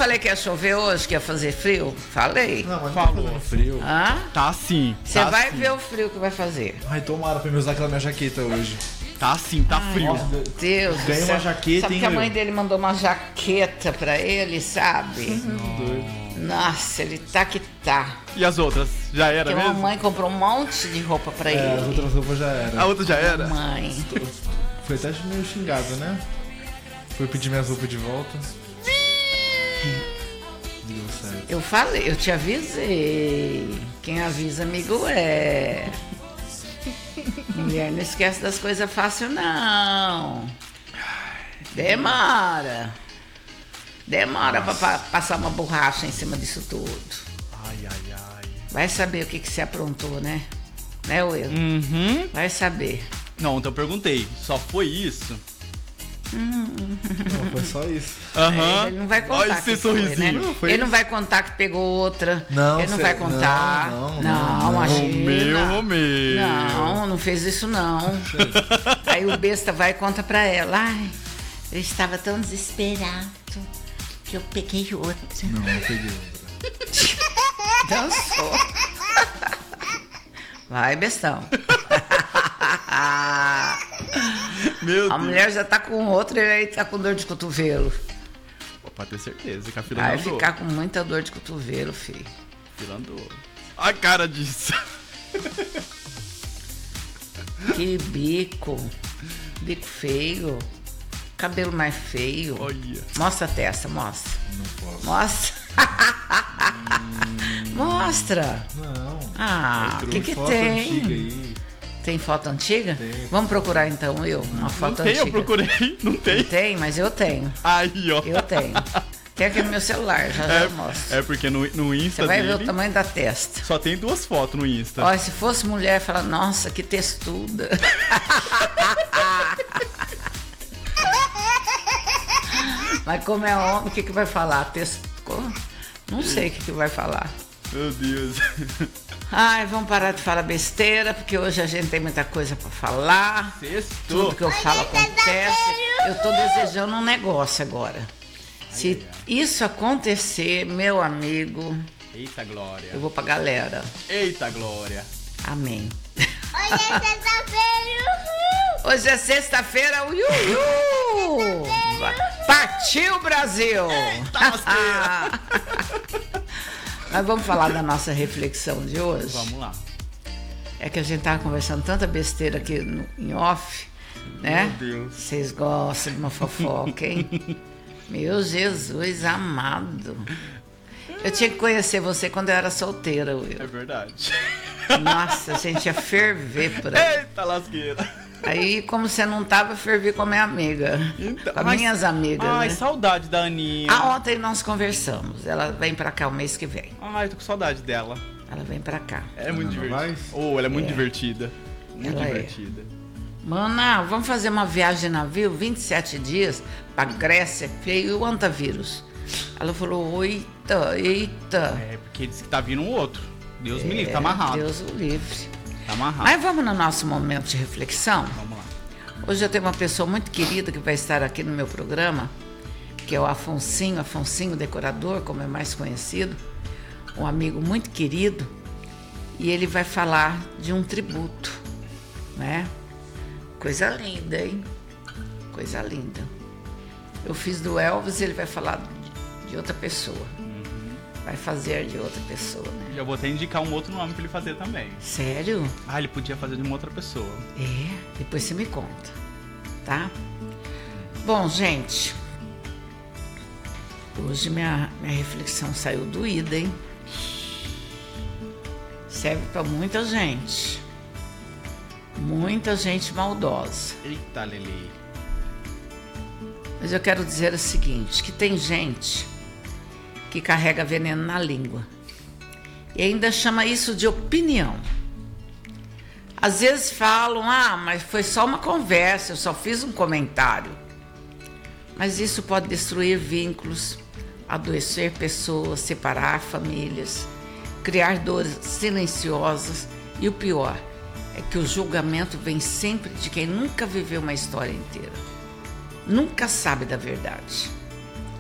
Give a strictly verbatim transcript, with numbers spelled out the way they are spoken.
falei que ia chover hoje, que ia fazer frio? Falei. Não, mas não Falou. tá fazendo frio. Hã? Tá sim. Você tá vai sim. ver o frio que vai fazer. Ai, tomara pra me usar aquela minha jaqueta hoje. Tá sim, tá frio. Nossa, Deus do ganhei céu. uma jaqueta, Sabe hein, que a meu? mãe dele mandou uma jaqueta pra ele, sabe? doido. Nossa, ele tá que tá. E as outras? Já era Porque a mesmo? mamãe comprou um monte de roupa pra É, as ele. outras roupas já era. A outra já era? Mãe. Foi até meio xingado, né? Foi pedir minhas roupas de volta. Deu certo. Eu falei, eu te avisei. Quem avisa, amigo é. Mulher não esquece das coisas fácil, não. Demora. Demora pra, pa- passar uma borracha em cima disso tudo. Ai, ai, ai. Vai saber o que, que você aprontou, né? Né, Will? Uhum. Vai saber. Não, então eu perguntei. Só foi isso? Não, foi só isso. Aham. Ele não vai contar. Olha que esse foi, sorrisinho. né? Não, foi Ele isso. não vai contar que pegou outra. Não, Ele não cê- vai contar. não, não, não, não. imagina. Romeu, Romeu. Não, não fez isso não. Aí o besta vai e conta pra ela. Ai, eu estava tão desesperado que eu peguei outra. Não, não peguei outra. Dançou. Vai, bestão. Meu A Deus. mulher já tá com outra e ele tá com dor de cotovelo. Pô, pode ter certeza que a fila Vai andou. ficar com muita dor de cotovelo, filho. A fila andou. A cara disso. Que bico. Bico feio. Cabelo mais feio. Olha. Mostra a testa, mostra. Não posso. Mostra. Mostra. Não. Ah, o que que foto tem? antiga aí. Tem foto antiga? Tem. Vamos procurar então, eu, uma Não foto tem, antiga. eu procurei. Não tem. Tem, mas eu tenho. Aí, ó. Eu tenho. Tem aqui no meu celular, já já eu mostro. É, é porque no, no Insta Você vai dele ver o tamanho da testa. só tem duas fotos no Insta. Olha, se fosse mulher, fala, nossa, que textuda. Mas como é homem, o que, que vai falar? Texto... Não sei o que, que vai falar. Meu Deus. Ai, vamos parar de falar besteira, porque hoje a gente tem muita coisa pra falar. Sextou. Tudo que eu falo acontece. Eu tô desejando um negócio agora. Se isso acontecer, meu amigo, Eita, Glória. eu vou pra galera. Eita, Glória. Amém. Hoje é sexta-feira, uhul! Hoje é sexta-feira, uiuiu! Partiu, Brasil! Mas vamos falar da nossa reflexão de hoje? Vamos lá. É que a gente tava conversando tanta besteira aqui no, em off, né? Meu Deus. Vocês gostam de uma fofoca, hein? Meu Jesus amado. Eu tinha que conhecer você quando eu era solteira, É Will. verdade. Nossa, a gente ia ferver por aí. Eita, lasqueira. Aí, como você não tava, eu fervi com a minha amiga. Então, com as mas- minhas amigas, Ai, né? saudade da Aninha. Ah, ontem nós conversamos. Ela vem pra cá o mês que vem. Ai, tô com saudade dela. Ela vem pra cá. Ela é muito Ana divertida. Novaes? Oh, ela é muito É. divertida. Muito Ela é. divertida. Mana, vamos fazer uma viagem de navio, vinte e sete dias, pra Grécia, feio o antavírus. Ela falou, eita, eita. É, porque disse que tá vindo um outro. Deus me livre, É, tá amarrado. Deus o livre. Tá amarrado. Mas vamos no nosso momento de reflexão? Vamos lá. Hoje eu tenho uma pessoa muito querida que vai estar aqui no meu programa, que é o Afonsinho, Afonsinho Decorador, como é mais conhecido, um amigo muito querido, e ele vai falar de um tributo, né? Coisa linda, hein? Coisa linda. Eu fiz do Elvis, ele vai falar de- de outra pessoa. Vai fazer de outra pessoa, né? Já vou até indicar um outro nome pra ele fazer também. Sério? Ah, ele podia fazer de uma outra pessoa. É, depois você me conta, tá? Bom, gente, hoje minha, minha reflexão saiu doída, hein? Serve pra muita gente. Muita gente maldosa. Eita, Lele. Mas eu quero dizer o seguinte, que tem gente que carrega veneno na língua e ainda chama isso de opinião. Às vezes falam, ah, mas foi só uma conversa, eu só fiz um comentário. Mas isso pode destruir vínculos, adoecer pessoas, separar famílias, criar dores silenciosas e o pior é que o julgamento vem sempre de quem nunca viveu uma história inteira. Nunca sabe da verdade.